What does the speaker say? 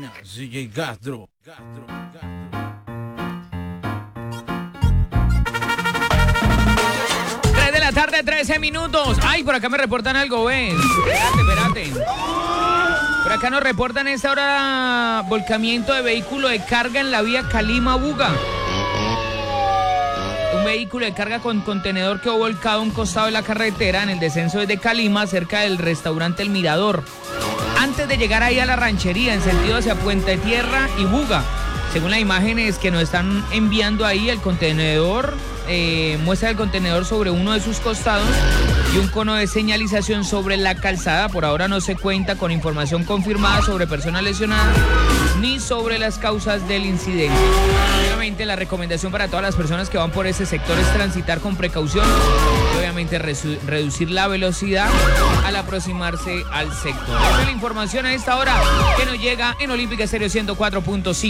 cabina, DJ Castro. 3 de la tarde, 13 minutos. Ay, por acá me reportan algo, ¿ves? Espérate. Por acá nos reportan esta hora volcamiento de vehículo de carga en la vía Calima-Buga. Un vehículo de carga con contenedor quedó volcado a un costado de la carretera en el descenso desde Calima, cerca del restaurante El Mirador. Antes de llegar ahí a la ranchería, en sentido hacia Puente Tierra y Buga. Según las imágenes que nos están enviando ahí, el contenedor, muestra el contenedor sobre uno de sus costados y un cono de señalización sobre la calzada. Por ahora no se cuenta con información confirmada sobre personas lesionadas ni sobre las causas del incidente. Obviamente la recomendación para todas las personas que van por ese sector es transitar con precaución y obviamente reducir la velocidad al aproximarse al sector. Esta es la información a esta hora que nos llega en Olímpica Estéreo 104.5.